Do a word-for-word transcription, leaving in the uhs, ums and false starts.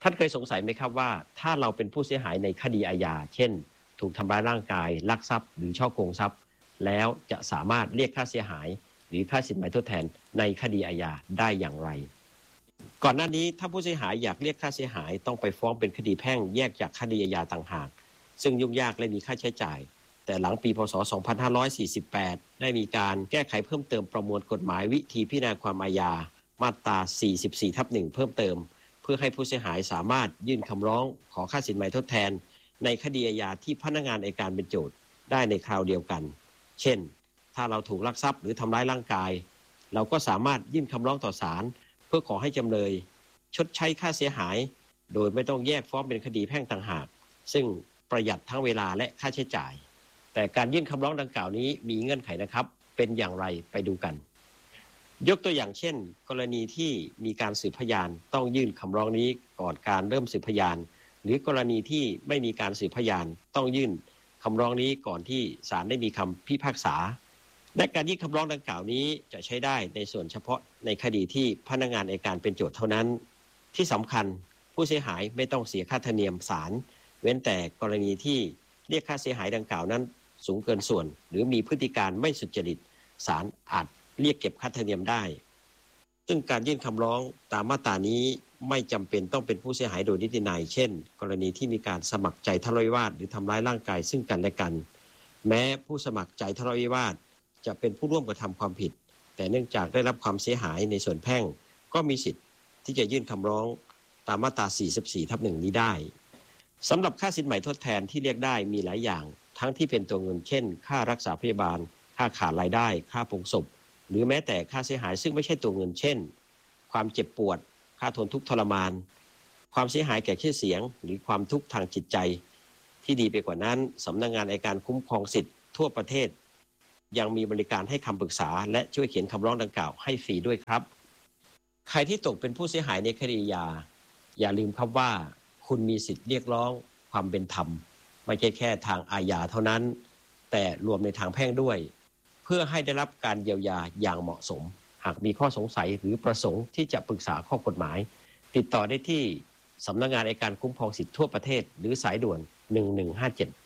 ท่านเคยสงสัยไหมครับว่าถ้าเราเป็นผู้เสียหายในคดีอาญาเช่นถูกทำร้ายร่างกายลักทรัพย์หรือฉ้อโกงทรัพย์แล้วจะสามารถเรียกค่าเสียหายหรือค่าสินไหมทดแทนในคดีอาญาได้อย่างไรก่อนหน้านี้ถ้าผู้เสียหายอยากเรียกค่าเสียหายต้องไปฟ้องเป็นคดีแพ่งแยกจากคดีอาญาต่างหากซึ่งยุ่งยากและมีค่าใช้จ่ายแต่หลังปีพ.ศ. สองพันห้าร้อยสี่สิบแปดได้มีการแก้ไขเพิ่มเติมประมวลกฎหมายวิธีพิจารณาความอาญามาตรา สี่สิบสี่ทับหนึ่ง เพิ่มเติมเพื่อให้ผู้เสียหายสามารถยื่นคำร้องขอค่าสินไหมทดแทนในคดีอาญาที่พนักงานอัยการเป็นโจทย์ได้ในคราวเดียวกันเช่นถ้าเราถูกลักทรัพย์หรือทำร้ายร่างกายเราก็สามารถยื่นคำร้องต่อศาลเพื่อขอให้จำเลยชดใช้ค่าเสียหายโดยไม่ต้องแยกฟ้องเป็นคดีแพ่งต่างหากซึ่งประหยัดทั้งเวลาและค่าใช้จ่ายแต่การยื่นคำร้องดังกล่าวนี้มีเงื่อนไขนะครับเป็นอย่างไรไปดูกันยกตัวอย่างเช่นกรณีที่มีการสืบพยานต้องยื่นคำร้องนี้ก่อนการเริ่มสืบพยานหรือกรณีที่ไม่มีการสืบพยานต้องยื่นคำร้องนี้ก่อนที่ศาลได้มีคำพิพากษาและการยื่นคำร้องดังกล่าวนี้จะใช้ได้ในส่วนเฉพาะในคดีที่พนักงานอัยการเป็นโจทย์เท่านั้นที่สำคัญผู้เสียหายไม่ต้องเสียค่าธรรมเนียมศาลเว้นแต่กรณีที่เรียกค่าเสียหายดังกล่าวนั้นสูงเกินส่วนหรือมีพฤติการไม่สุจริตศาลอาจเรียกเก็บค่าธรรมเนียมได้ซึ่งการยื่นคำร้องตามมาตรานี้ไม่จำเป็นต้องเป็นผู้เสียหายโดยนิตินัยเช่นกรณีที่มีการสมัครใจทะเลาะวิวาทหรือทำร้ายร่างกายซึ่งกันและกันแม้ผู้สมัครใจทะเลาะวิวาทจะเป็นผู้ร่วมกระทำความผิดแต่เนื่องจากได้รับความเสียหายในส่วนแพ่งก็มีสิทธิ์ที่จะยื่นคำร้องตามมาตรา สี่สิบสี่ทับหนึ่ง นี้ได้สำหรับค่าสินไหมทดแทนที่เรียกได้มีหลายอย่างทั้งที่เป็นตัวเงินเช่นค่ารักษาพยาบาลค่าขาดรายได้ค่าปลงศพหรือแม้แต่ค่าเสียหายซึ่งไม่ใช่ตัวเงินเช่นความเจ็บปวดค่าทนทุกข์ทรมานความเสียหายแก่ชื่อเสียงหรือความทุกข์ทางจิตใจที่ดีไปกว่านั้นสำนักงานอัยการคุ้มครองสิทธิ์ทั่วประเทศยังมีบริการให้คำปรึกษาและช่วยเขียนคำร้องดังกล่าวให้ฟรีด้วยครับใครที่ตกเป็นผู้เสียหายในคดีอาญาอย่าลืมครับว่าคุณมีสิทธิ์เรียกร้องความเป็นธรรมไม่ใช่แค่ทางอาญาเท่านั้นแต่รวมในทางแพ่งด้วยเพื่อให้ได้รับการเยียวยาอย่างเหมาะสมหากมีข้อสงสัยหรือประสงค์ที่จะปรึกษาข้อกฎหมายติดต่อได้ที่สำนักงานอัยการคุ้มครองสิทธิทั่วประเทศหรือสายด่วนหนึ่งหนึ่งห้าเจ็ด